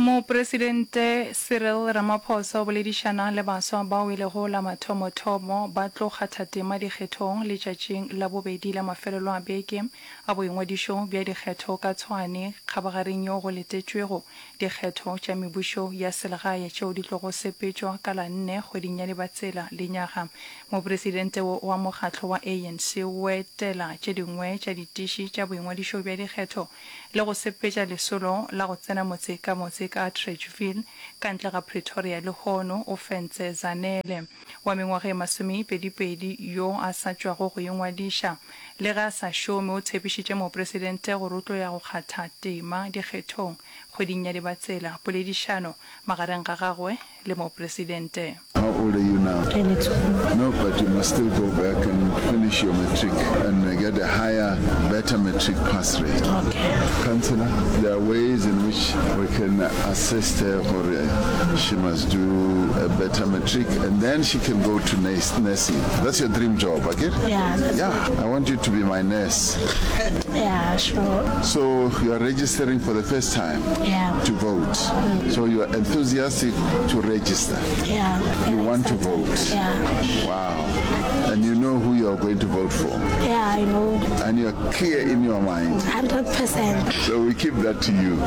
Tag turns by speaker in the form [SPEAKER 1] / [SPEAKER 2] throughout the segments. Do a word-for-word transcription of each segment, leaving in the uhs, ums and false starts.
[SPEAKER 1] Mopresidente Cyril Ramaphosa o boledišana le baswa bao e lego la mathomo-thomo ba tlo kgatha tema dikgethong letšatšing la bobedi la mafelelo a beke a boingwadišo bja dikgetho ka tshwane kgabagareng yo go letetšwego dikgetho tša mebušo ya selegae tšeo di tlogo sepetšwa ka la nne kgweding ya dibatsela lenyaga. Mopresidente wa mokgatlo wa A N C o etela tše dingwe tša ditiši tša boingwadišo bja dikgetho le go sepetša lesolo la go tsena motse ka motse ka Tredgeville ka ntle ga Pretoria le hono o fentse Zanele wa mengwaga e masomepedipedi yo a sa tšwago go ingwadiša le ga sa šome o tshepišitše mopresidente go rotlo ya go kgatha tema dikgethong kgweding ya dibatsela. Poledišano magareng ga gagwe le mopresidente.
[SPEAKER 2] How old are you now?
[SPEAKER 3] twenty-two.
[SPEAKER 2] No, but you must still go back and finish your matric and get a higher, better matric pass rate.
[SPEAKER 3] Okay.
[SPEAKER 2] Councillor, there are ways in which we can assist her for uh, she must do a better matric and then she can go to nursing. That's your dream job, okay?
[SPEAKER 3] Yeah. That's
[SPEAKER 2] Yeah, I want you to be my nurse.
[SPEAKER 3] Yeah, sure.
[SPEAKER 2] So you are registering for the first time
[SPEAKER 3] Yeah.
[SPEAKER 2] to vote.
[SPEAKER 3] Mm.
[SPEAKER 2] So you are enthusiastic to register.
[SPEAKER 3] Yeah.
[SPEAKER 2] You want to vote.
[SPEAKER 3] Yeah.
[SPEAKER 2] Wow. And you know who you are going to vote for.
[SPEAKER 3] Yeah, I know.
[SPEAKER 2] And you are clear in your mind.
[SPEAKER 3] one hundred percent.
[SPEAKER 2] So we keep that to you.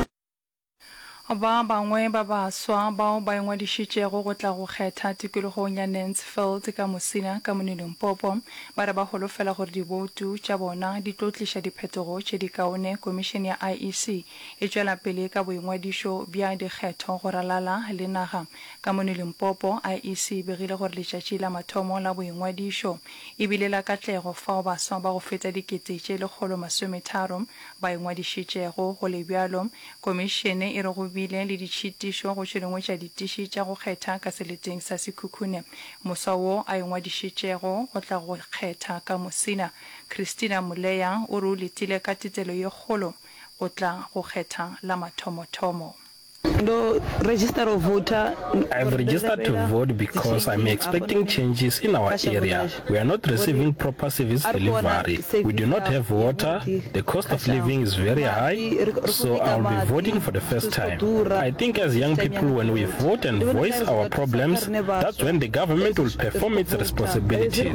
[SPEAKER 1] Ba bangwe ba baswa bao ba ingwadišitšego go tla go kgetha tikologong ya Mansfield ka Mosina ka Limpopo ba re ba holofela gore diboutu tša bona di tlo tliša diphetogo tše di kaone. Komišene ya I E C e tšwela pele ka boingwadišo bja dikgetho go ralala le naga ka Limpopo. I E C e begile gore letšatši la mathomo la boingwadišo e bile la katlego fao baswa ba go feta dikete tše lekgolo masometharo ba ingwadišitšego go le bjalo. Komišene e re go bile le ditšhitišo go tšhelengwe tša ditiši tša go kgetha ka seleteng sa sekhukhune. Moswa wo a ingwadišitšego go tla go kgetha ka Mosina. Christina Muleya o re o letile ka tetelo ye kgolo go tla go kgetha la mathomo-thomo.
[SPEAKER 4] No, register a voter.
[SPEAKER 5] I've registered to vote because I'm expecting changes in our area. We are not receiving proper service delivery. We do not have water. The cost of living is very high, so I'll be voting for the first time. I think as young people, when we vote and voice our problems, that's when the government will perform its responsibilities.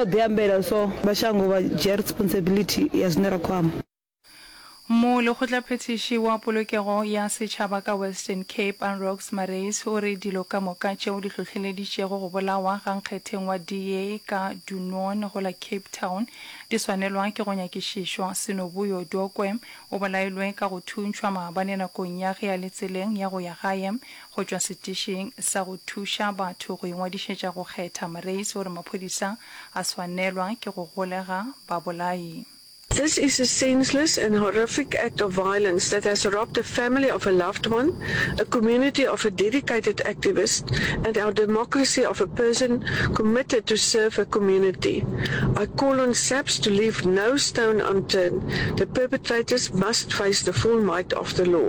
[SPEAKER 1] Mo lekgotlaphethiši wa polokego ya setšhaba ka Western Cape and Rocks Marais o re dilo ka moka tšeo di tlhotlheleditšego go bolawa ga nkgetheng wa D A ka Dunon go la Cape Town di swanelwa ke go nyakišišwa. Senobuyo Dokwe o bolailwe ka go thuntšhwa maabane nakong ya ge ya letseleng ya go ya gae go tšwa setišing sa go thuša batho go ingwadišetša go kgetha. Marais o re maphodisa a swanelwa ke go golega babolai.
[SPEAKER 6] This is a senseless and horrific act of violence that has robbed the family of a loved one, a community of a dedicated activist, and our democracy of a person committed to serve a community. I call on S A P S to leave no stone unturned. The perpetrators must face the full might of the law.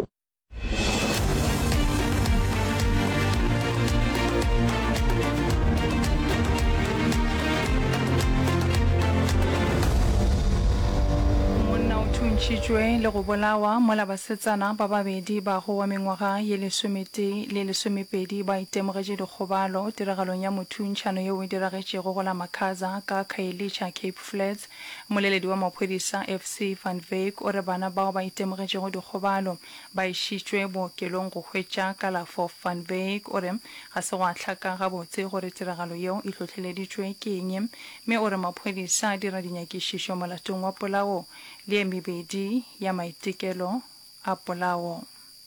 [SPEAKER 1] Tšitšwe le go bolawa mola basetsana ba babedi ba go wa mengwaga ye lesomete le lesomepedi ba itemogetše dikgobalo tiragalong ya mothuntšhano yeo e diragetšego go la Makaza ka Khayelitsha Cape Flats. Moleledi wa maphodisa F C Van Wyk o re bana bao ba itemogetšego dikgobalo ba išitšwe bookelong go hwetša kalafo. Van Wyk o re ga se go a hlaka gabotse gore tiragalo yeo e tlhotlheleditšwe ke eng, mme o re maphodisa a dira dinyakišišo molatong wa polao le mebedi ya maitekelo a polao.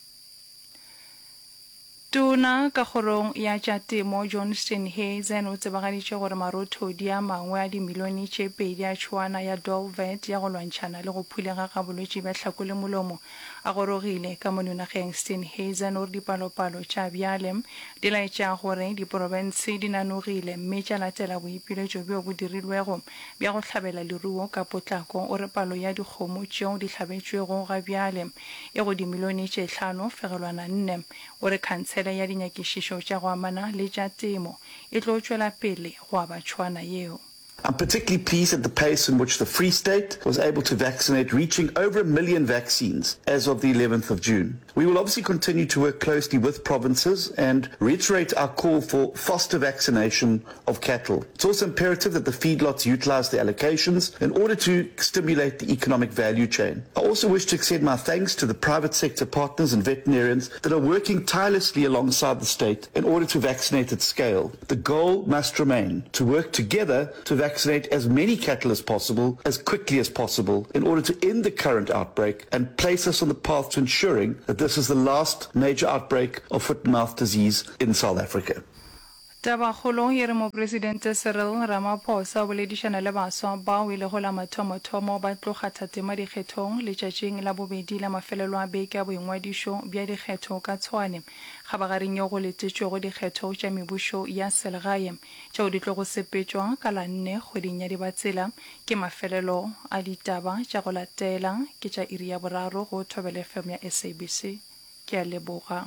[SPEAKER 1] Tona ka kgorong ya tša temo Johnston Hazen o tsebagaditše gore marothodi a mangwe a dimilione tše pedi a tšhoana ya Dolvet ya go lwantšhana le go phulega ga bolwetši bja tlhako le molomo a gorogile ka mononageng. Steen Hazen o re dipalopalo tša bjale di laetša gore diporofense di nanogile mme tša latela boipiletšo bjo bo dirilwego bja go hlabela leruo ka potlako. O re palo ya dikgomo tšeo di hlabetšwego ga bjale e go dimilione tše hlano fegelwana nne. O re khansele ya dinyakišišo tša go amana le tša temo e tlo tšwela pele go aba tšhwana yeo.
[SPEAKER 7] I'm particularly pleased at the pace in which the Free State was able to vaccinate, reaching over a million vaccines as of the eleventh of June. We will obviously continue to work closely with provinces and reiterate our call for faster vaccination of cattle. It's also imperative that the feedlots utilize the allocations in order to stimulate the economic value chain. I also wish to extend my thanks to the private sector partners and veterinarians that are working tirelessly alongside the state in order to vaccinate at scale. The goal must remain to work together to vaccinate as many cattle as possible, as quickly as possible, in order to end the current outbreak and place us on the path to ensuring that this is the last major outbreak of foot and mouth disease in South Africa.
[SPEAKER 1] Tabakgolo e re Mopresidente Cyril Ramaphosa o boledišana le baswa bao e lego la mathomothomo ba tlo kgatha tema dikgethong letšatšing la bobedi la mafelelo a beke a boingwadišo bja dikgetho ka tshwane kgabagareng yo go letetšwego dikgetho tša mebušo ya selegae tšeo di tlo go sepetšwa ka la nne kgweding ya dibatsela ke mafelelo a ditaba tša go latela ke tša iri ya boraro go Thobela F M ya S A B C ke a leboga.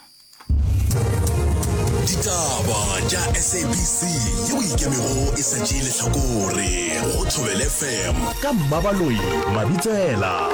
[SPEAKER 8] Ditaba tša S A B C yeo ikemego e setšile hlakore go Thobela F M ka Mmabaloi Mabitsela.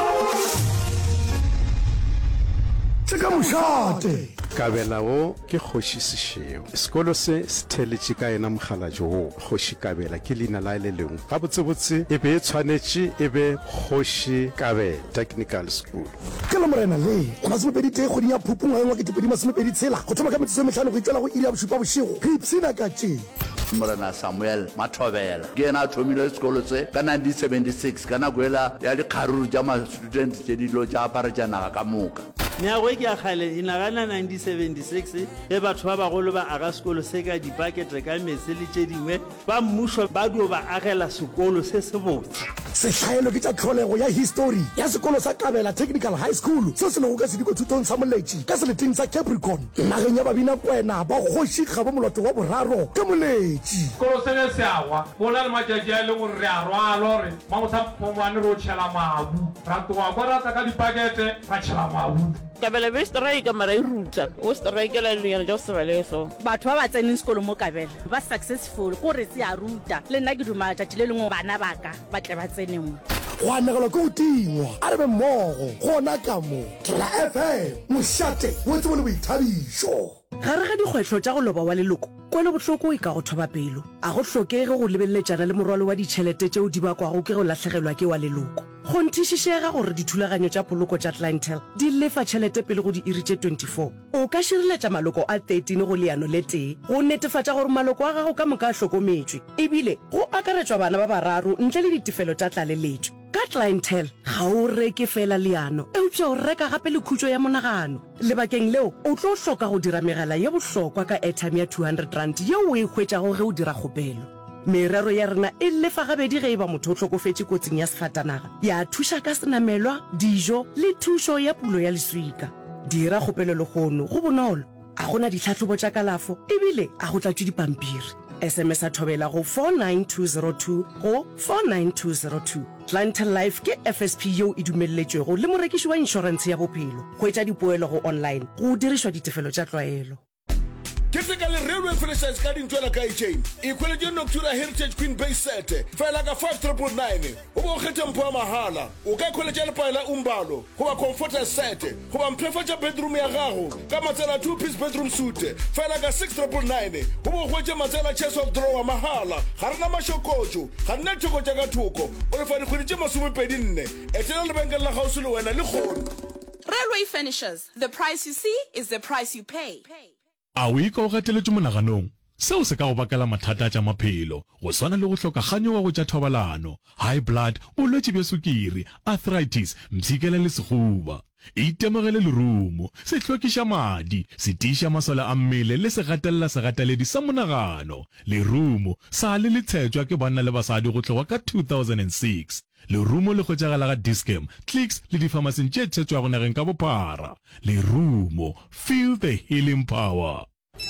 [SPEAKER 9] Tseka mošate kabela wo ke kgoši sešeo sekolo se se theletše ka ena mogalajo wo kgoši kabela ke leina la le lengwe gabotsebotse e be e tshwanetše e be kgoši kabela technical school
[SPEAKER 10] ke la morena le go na se mopedite kgoding ya phupung ga engwa ke tepedi masomepedi tshela go thoma ka metsotso e metlhano go itlela go iri ya bošupa bošego phipsina ka tše
[SPEAKER 11] morena Samuel Mathobela ke ena a thomile sekolo se ka nineteen seventy-six ka nako ela ya dikgaruru tša ma-students tše dilo tša aparetšanaga ka moka
[SPEAKER 12] meago e ke a kgale e nagana nineteen seventy-six e batho ba bagolo ba aga sekolo se ka dipakete ka metse le tše dingwe ba mmušo ba dio ba agela sekolo se se botse
[SPEAKER 10] setlhaelo ke tša tlholego ya history ya sekolo sa Kabela Technical High School se se lego ka sedikothutong sa moletši ka seleteng sa Capricorn nageng ya babina kwena ba kgoši ga ba molato wa boraro ka moletši
[SPEAKER 13] sekolo se ne se agwa go na le matšatši a e le gore re a rwala gore magotlhaphomane re o tšhela mabu ra toga kwa rata ka dipakete ra tšhela mabu
[SPEAKER 14] Kabela be strike mara e ruta o strike la leano jo se baleso
[SPEAKER 15] batho ba ba tseneng sekolo mo Kabela ba successful go re se a ruta le nna ke duma tša le lengwe bana baka ba tle ba tseneng
[SPEAKER 10] go anegela go tingwa a re be mmogo gona ka mo Thobela F M mošate wo tsebo le boithabišo
[SPEAKER 16] gare ga dikgwetlho tša go loba wa leloko kwele bohloko e ka go thoba pelo a go hlokege go lebelletšana le morwalo wa ditšhelete tšeo di bakwago ke go latlhegelwa ke wa leloko go nthišišega gore dithulaganyo tša poloko tša clientele di lefa tšhelete pele go di iri tše twenty-four o ka šireletša maloko a thirteen go leano le tee go netefatša gore maloko a gago ka moka a hlokometšwe ebile go akaretšwa bana ba bararo ntle le ditefelo tša tlaleletšo ka clientele ga o reke fela leano eupša o reka gape le khutšo ya monagano lebakeng leo o tlo hloka go dira megala ye bohlokwa ka airtime ya two hundred rand yeo o e hwetšago ge o dira kgopelo merero ya rena e lefa gabedi ge e ba motho o hlokofetše kotsing ya sefatanaga ya thuša ka senamelwa dijo le thušo ya pulo ya leswika dira kgopelo legono go bonolo a gona ditlhatlhobo tša kalafo ebile a go tlatšwe dipampiri S M S a Thobela go four nine two zero two go four nine two zero two. Clientele Life ke F S P yeo e dumelletšwego le morekiši wa inšorense ya bophelo go etša dipoelo go online go dirišwa ditefelo tša tlwaelo
[SPEAKER 17] Typically railway franchise ka dintwela ka chain equality Noctura Heritage Queen Bay set fela ka five triple nine o bo kgetha mpho ya mahala o ka kholetša lepaela umbalo go ba comforter set go ba mphefatša bedroom ya gago ka matsela two piece bedroom suite fela ka six triple nine go bo hwetša matsela chest of drawer mahala ga rena mašokotšo ga nna thoko tša ka thoko o lefa dikgwedi tše masomepedi nne etela lebenkele la gausi le wena le kgono.
[SPEAKER 18] Railway Finishers, the price you see is the price you pay.
[SPEAKER 19] A o ika o gateletše monaganong seo se ka go bakela mathata tša maphelo go swana le go hloka kganyo wa go tša thobalano high blood bolwetši bja sukiri arthritis mpshikela le sekgoba itemogele lerumo se hlwekiša madi se tiiša masole a mmele le se gatelela segateledi sa monagano lerumo sa le le tshetšwa ke banna le basadi go tloga ka two thousand six lerumo le hwetšagala ga Dischem Clicks le dipharmasing tše tshetšwago nageng ka bophara lerumo feel the healing power.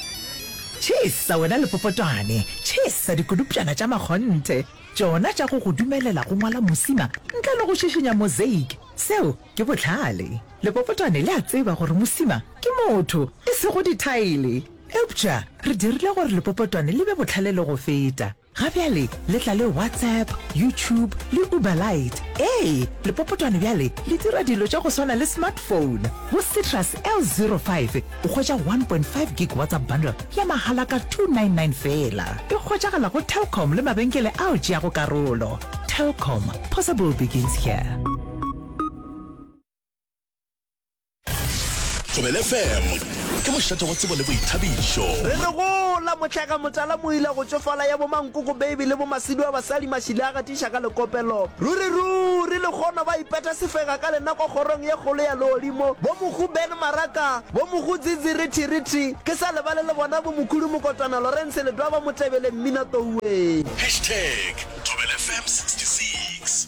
[SPEAKER 20] Chisa wena le popotwane chisa dikulupšana tša makgonthe tšona tša go go dumelela go ngwala mosima ntle le go šišinya mosaic seo ke bohlale le popotwane le a tseba gore mosima ke motho e se go dithaele eupša re dirile gore le popotwane le be bohlale le go feta ga bjale le tla le WhatsApp, YouTube le Uber Lite. Ee, lepopotwane bjale le dira dilo tša go swana le smartphone. Go Citrus L zero five o hwetša one point five gig WhatsApp bundle ya mahala ka two ninety-nine fela. E hwetšagala go Telkom le mabenkele ao tšeago karolo. Telkom, possible begins here.
[SPEAKER 8] Thobela F M ke mošate wa tsebo le boithabišo.
[SPEAKER 21] Re le go la motlhaka motala moila go tsofala ya bo mankoko baby le bo masidu wa basadi mashile a gatiša ka lekopelo. Ruri ruri le gona ba ipeta sefega ka lenako kgorong ye kgolo ya lolimo. Bo mogu Ben Maraka, bo mogu Zizi Riti Riti, ke sa lebale le bona bo mokhudu mokotwana Lawrence le dwa ba motebele mmina touwe.
[SPEAKER 8] Hashtag Thobela F M sixty-six.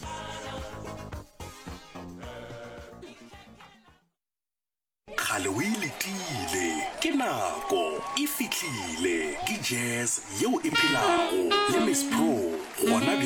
[SPEAKER 8] Khale o iletile ke nako e fitlhile ke jazz yeo e phelago le Miss Pro gona